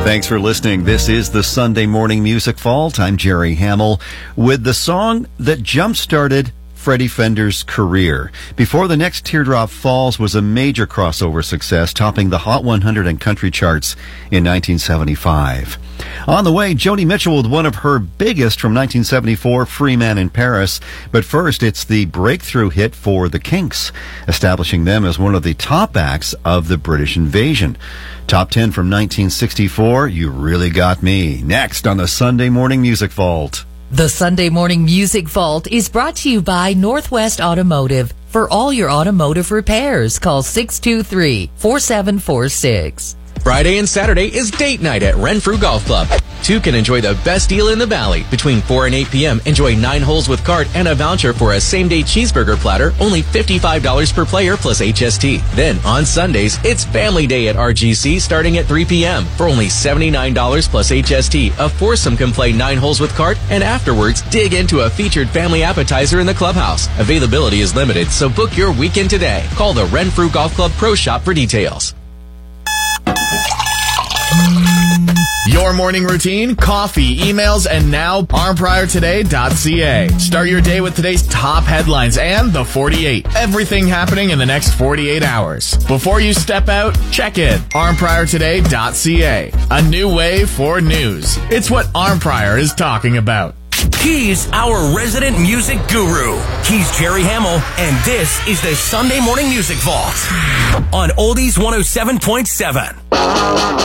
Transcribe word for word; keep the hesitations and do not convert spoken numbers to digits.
Thanks for listening. This is the Sunday Morning Music Vault. I'm Jerry Hamill with the song that jump-started Freddie Fender's career. Before the Next Teardrop Falls was a major crossover success, topping the Hot one hundred and country charts in nineteen seventy-five. On the way, Joni Mitchell with one of her biggest from nineteen seventy-four, Free Man in Paris. But first, it's the breakthrough hit for the Kinks, establishing them as one of the top acts of the British invasion. Top ten from nineteen sixty-four, You Really Got Me. Next on the Sunday Morning Music Vault. The Sunday Morning Music Vault is brought to you by Northwest Automotive. For all your automotive repairs, call six two three, four seven four six. Friday and Saturday is date night at Renfrew Golf Club. Two can enjoy the best deal in the valley. Between four and eight p.m., enjoy nine holes with cart and a voucher for a same-day cheeseburger platter, only fifty-five dollars per player plus H S T. Then, on Sundays, it's Family Day at R G C starting at three p.m. For only seventy-nine dollars plus H S T, a foursome can play nine holes with cart, and afterwards, dig into a featured family appetizer in the clubhouse. Availability is limited, so book your weekend today. Call the Renfrew Golf Club Pro Shop for details. Your morning routine, coffee, emails, and now arm prior today dot c a. Start your day with today's top headlines and the forty-eight. Everything happening in the next forty-eight hours. Before you step out, check in. arm prior today dot c a. A new way for news. It's what Arm Prior is talking about. He's our resident music guru. He's Jerry Hamill, and this is the Sunday Morning Music Vault on Oldies one oh seven point seven.